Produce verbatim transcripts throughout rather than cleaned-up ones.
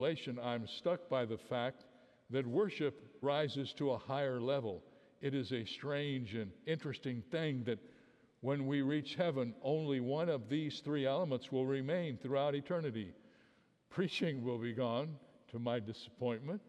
I'm struck by the fact that worship rises to a higher level. It is a strange and interesting thing that when we reach heaven, only one of these three elements will remain throughout eternity. Preaching will be gone, to my disappointment.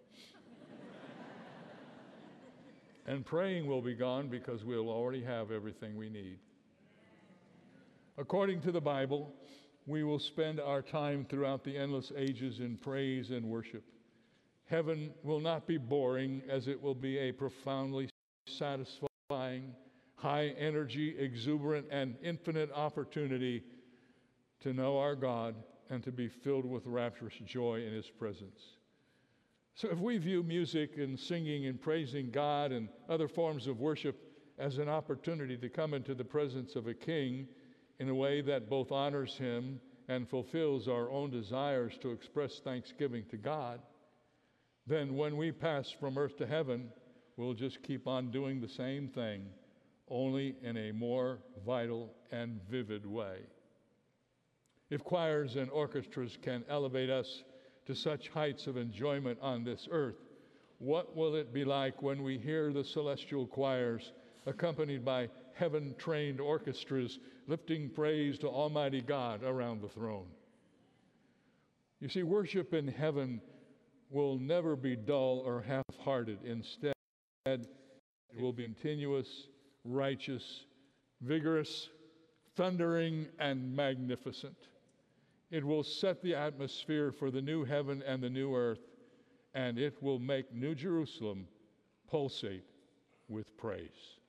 And praying will be gone because we'll already have everything we need. According to the Bible, we will spend our time throughout the endless ages in praise and worship. Heaven will not be boring, as it will be a profoundly satisfying, high-energy, exuberant, and infinite opportunity to know our God and to be filled with rapturous joy in His presence. So if we view music and singing and praising God and other forms of worship as an opportunity to come into the presence of a king in a way that both honors Him and fulfills our own desires to express thanksgiving to God, then when we pass from earth to heaven, we'll just keep on doing the same thing, only in a more vital and vivid way. If choirs and orchestras can elevate us to such heights of enjoyment on this earth, what will it be like when we hear the celestial choirs accompanied by heaven-trained orchestras lifting praise to Almighty God around the throne? You see, worship in heaven will never be dull or half-hearted. Instead, it will be continuous, righteous, vigorous, thundering, and magnificent. It will set the atmosphere for the new heaven and the new earth, and it will make New Jerusalem pulsate with praise.